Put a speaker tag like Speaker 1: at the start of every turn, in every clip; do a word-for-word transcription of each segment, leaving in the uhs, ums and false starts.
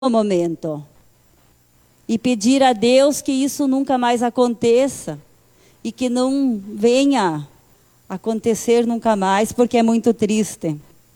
Speaker 1: momento. E pedir a Deus que isso nunca mais aconteça. E que não venha acontecer nunca mais, porque é muito triste.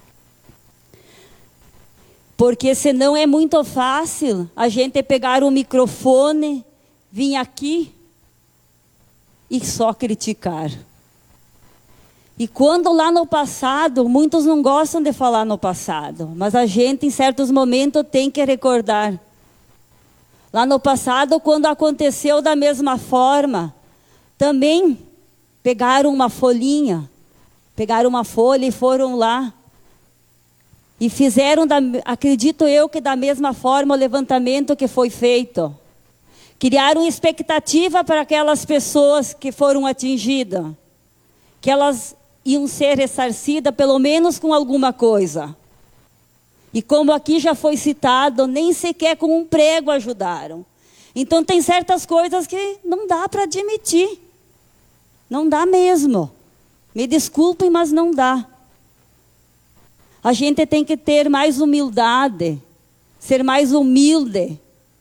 Speaker 1: Porque senão é muito fácil a gente pegar o microfone, vir aqui e só criticar. E quando lá no passado, muitos não gostam de falar no passado, mas a gente em certos momentos tem que recordar. Lá no passado, quando aconteceu da mesma forma, também pegaram uma folhinha, pegaram uma folha e foram lá. E fizeram, da, acredito eu, que da mesma forma o levantamento que foi feito. Criaram expectativa para aquelas pessoas que foram atingidas. Que elas iam ser ressarcidas pelo menos com alguma coisa. E como aqui já foi citado, nem sequer com um prego ajudaram. Então tem certas coisas que não dá para admitir. Não dá mesmo. Me desculpem, mas não dá. A gente tem que ter mais humildade, ser mais humilde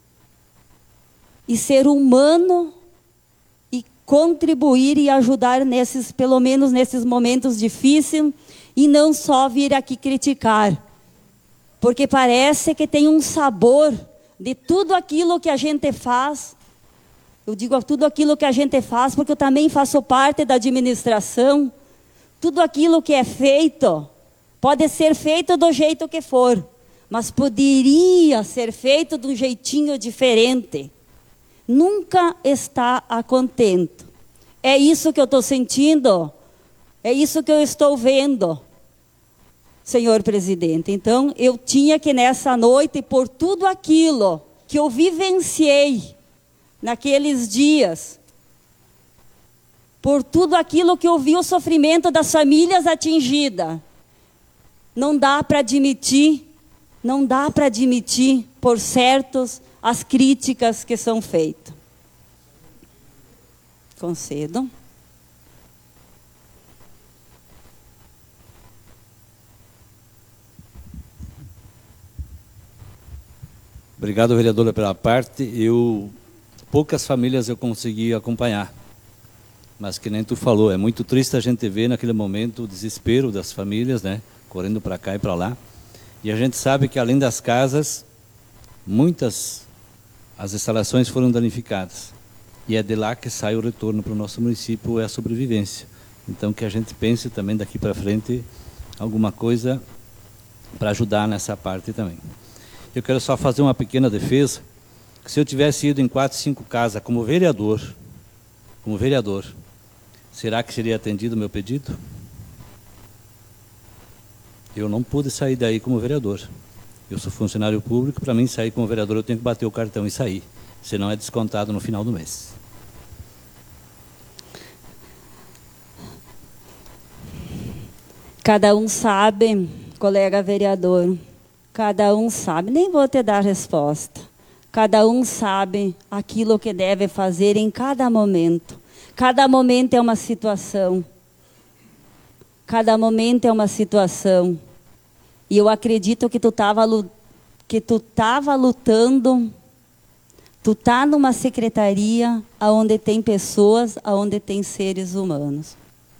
Speaker 1: e ser humano e contribuir e ajudar nesses, pelo menos nesses momentos difíceis, e não só vir aqui criticar. Porque parece que tem um sabor de tudo aquilo que a gente faz. Eu digo tudo aquilo que a gente faz porque eu também faço parte da administração. Tudo aquilo que é feito pode ser feito do jeito que for, mas poderia ser feito de um jeitinho diferente. Nunca está a contento. É isso que eu estou sentindo, é isso que eu estou vendo, senhor presidente. Então, eu tinha que nessa noite, por tudo aquilo que eu vivenciei naqueles dias, por tudo aquilo que eu vi o sofrimento das famílias atingidas, não dá para admitir, não dá para admitir, por certos, as críticas que são feitas. Concedo.
Speaker 2: Obrigado, vereadora, pela parte. Eu, poucas famílias eu consegui acompanhar. Mas que nem tu falou, é muito triste a gente ver naquele momento o desespero das famílias, né? Correndo para cá e para lá. E a gente sabe que além das casas, muitas as instalações foram danificadas. E é de lá que sai o retorno para o nosso município, é a sobrevivência. Então que a gente pense também daqui para frente alguma coisa para ajudar nessa parte também. Eu quero só fazer uma pequena defesa, que se eu tivesse ido em quatro, cinco casas como vereador, como vereador, será que seria atendido o meu pedido? Eu não pude sair daí como vereador. Eu sou funcionário público, para mim sair como vereador eu tenho que bater o cartão e sair, senão é descontado no final do mês.
Speaker 1: Cada um sabe, colega vereador, cada um sabe, nem vou te dar resposta. Cada um sabe aquilo que deve fazer em cada momento. Cada momento é uma situação. Cada momento é uma situação. E eu acredito que tu estava que tu estava lutando. Tu está numa secretaria onde tem pessoas, onde tem seres humanos.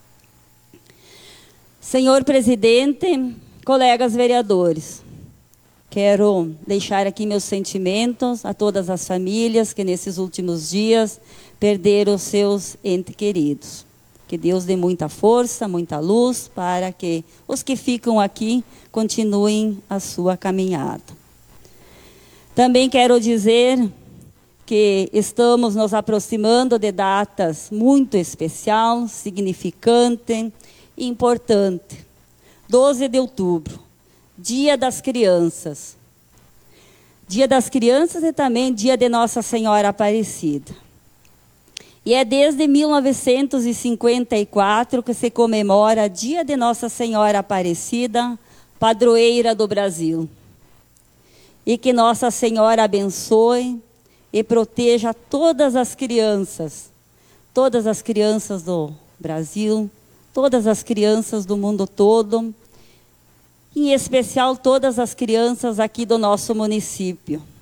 Speaker 1: Senhor presidente, colegas vereadores, quero deixar aqui meus sentimentos a todas as famílias que nesses últimos dias perderam seus entes queridos. Que Deus dê muita força, muita luz para que os que ficam aqui continuem a sua caminhada. Também quero dizer que estamos nos aproximando de datas muito especiais, significantes e importantes. doze de outubro, Dia das Crianças. Dia das Crianças e também Dia de Nossa Senhora Aparecida. E é desde mil novecentos e cinquenta e quatro que se comemora Dia de Nossa Senhora Aparecida, padroeira do Brasil. E que Nossa Senhora abençoe e proteja todas as crianças, todas as crianças do Brasil, todas as crianças do mundo todo, em especial todas as crianças aqui do nosso município.